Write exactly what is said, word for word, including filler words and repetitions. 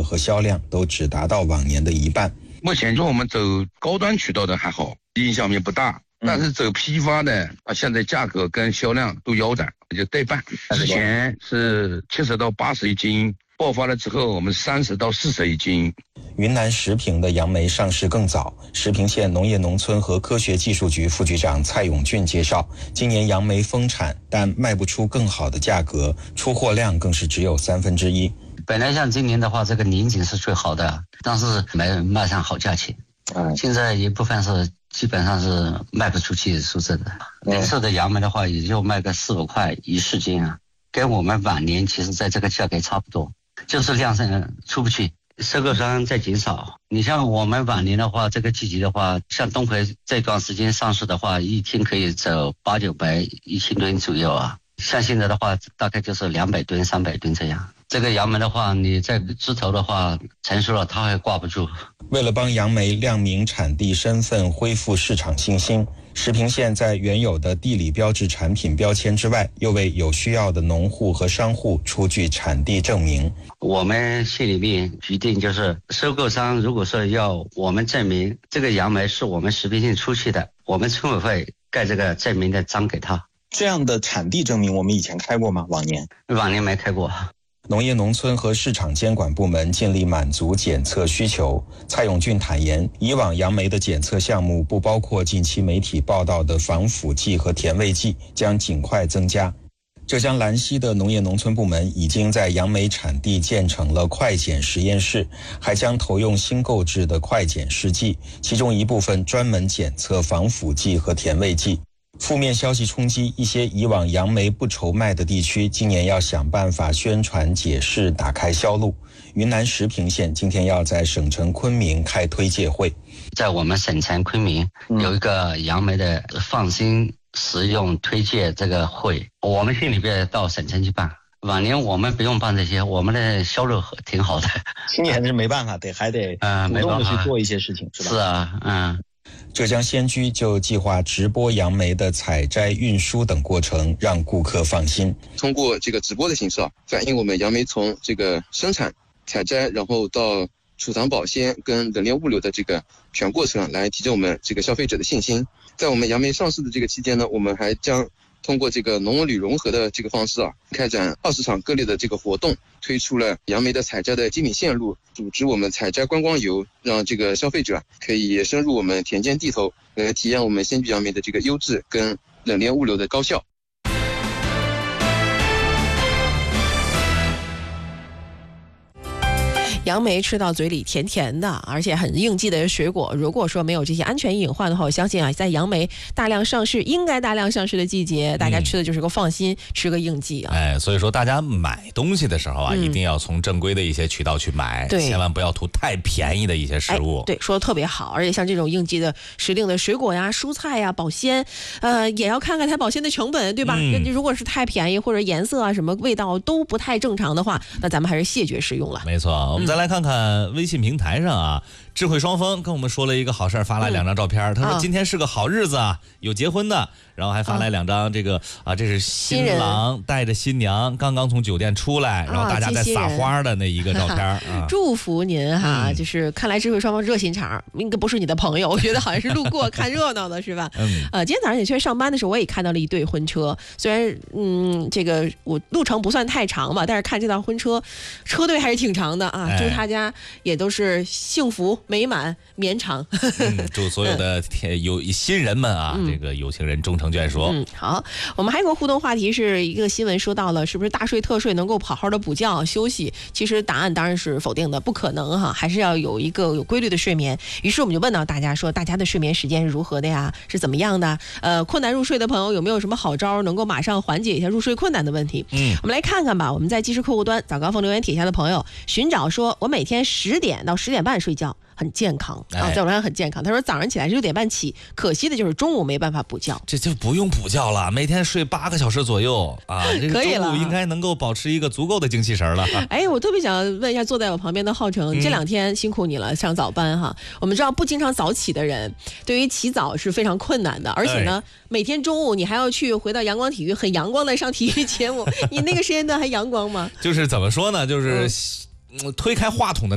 和销量都只达到往年的一半。 目前就我们走高端渠道的还好，影响面不大。但是走批发的啊，现在价格跟销量都腰斩，就对半。之前是七十到八十一斤，爆发了之后，我们三十到四十一斤。 云南石屏的杨梅上市更早，石屏县农业农村和科学技术局副局长蔡永俊介绍，今年杨梅丰产，但卖不出更好的价格，出货量更是只有三分之一。 本来像今年的话，这个年景是最好的，但是没卖上好价钱。嗯，现在一部分是基本上是卖不出去数字的。颜色的杨梅的话，也就卖个四五块一市斤啊，跟我们往年其实在这个价格差不多，就是量上出不去。收购商在减少，你像我们往年的话，这个季节的话，像东培这段时间上市的话，一天可以走八九百、一千吨左右啊。像现在的话，大概就是两百吨、三百吨这样。这个杨梅的话，你在枝头的话成熟了，它还挂不住。 为了帮杨梅亮明产地身份，恢复市场信心，石屏县在原有的地理标志产品标签之外，又为有需要的农户和商户出具产地证明。 我们县里面决定，就是收购商如果说要我们证明这个杨梅是我们石屏县出去的，我们村委会盖这个证明的章给他。 这样的产地证明我们以前开过吗？往年往年没开过。 农业农村和市场监管部门尽力满足检测需求。蔡永俊坦言，以往杨梅的检测项目不包括近期媒体报道的防腐剂和甜味剂，将尽快增加。浙江兰溪的农业农村部门已经在杨梅产地建成了快检实验室，还将投用新购置的快检试剂，其中一部分专门检测防腐剂和甜味剂。负面消息冲击，一些以往杨梅不愁卖的地区，今年要想办法宣传解释，打开销路。云南石屏县今天要在省城昆明开推介会。 在我们省城昆明有一个杨梅的放心食用推荐这个会，我们县里边到省城去办。往年我们不用办这些，我们的销路挺好的。 今年是没办法，得还得主动的去做一些事情，是吧？ 是啊，嗯。 浙江仙居就计划直播杨梅的采摘、运输等过程，让顾客放心。 通过这个直播的形式啊，反映我们杨梅从这个生产、采摘，然后到储藏保鲜跟冷链物流的这个全过程，来提振我们这个消费者的信心。在我们杨梅上市的这个期间呢，我们还将通过这个农文旅融合的这个方式啊，开展二十场各类的这个活动，推出了杨梅的采摘的精品线路，组织我们采摘观光游，让这个消费者可以深入我们田间地头，来体验我们仙居杨梅的这个优质跟冷链物流的高效。 杨梅吃到嘴里甜甜的，而且很应季的水果。如果说没有这些安全隐患的话，我相信啊，在杨梅大量上市、应该大量上市的季节，大家吃的就是个放心，嗯、吃个应季啊。 哎，所以说大家买东西的时候啊，嗯、一定要从正规的一些渠道去买， 对， 千万不要图太便宜的一些食物。 哎、对，说的特别好。而且像这种应季的时令的水果呀、蔬菜呀、保鲜，呃，也要看看它保鲜的成本，对吧？嗯、如果是太便宜或者颜色啊、什么味道都不太正常的话，那咱们还是谢绝食用了。 没错，我们再来看看微信平台上啊，智慧双峰跟我们说了一个好事，发来两张照片。嗯、他说今天是个好日子啊，有结婚的，然后还发来两张这个啊，这是新郎带着新娘刚刚从酒店出来，然后大家在撒花的那一个照片。啊、 祝福您哈，嗯、就是看来智慧双峰热心肠，应该不是你的朋友，我觉得好像是路过看热闹的是吧？嗯，呃，今天早上也去上班的时候，我也看到了一对婚车，虽然嗯，这个我路程不算太长吧，但是看这趟婚车，车队还是挺长的啊。祝他家也都是幸福美满绵长。 嗯、祝所有的有新人们啊，嗯、这个有情人终成眷属。 嗯，好，我们还有个互动话题，是一个新闻说到了，是不是大睡特睡能够好好的补觉休息？其实答案当然是否定的，不可能哈，还是要有一个有规律的睡眠。于是我们就问到大家说，大家的睡眠时间是如何的呀？是怎么样的？呃，困难入睡的朋友有没有什么好招能够马上缓解一下入睡困难的问题？嗯，我们来看看吧。我们在即时客户端早高峰留言帖下的朋友寻找说，我每天十点到十点半睡觉。很健康啊，在我看很健康。他说早上起来是六点半起，可惜的就是中午没办法补觉。 这就不用补觉了，每天睡八个小时左右啊，这个中午应该能够保持一个足够的精气神了。 哎，我特别想问一下坐在我旁边的浩成，嗯、这两天辛苦你了，上早班哈。我们知道不经常早起的人，对于起早是非常困难的，而且呢，哎、每天中午你还要去回到阳光体育，很阳光的上体育节目，你那个时间段还阳光吗？ 就是怎么说呢，就是、嗯、推开话筒的。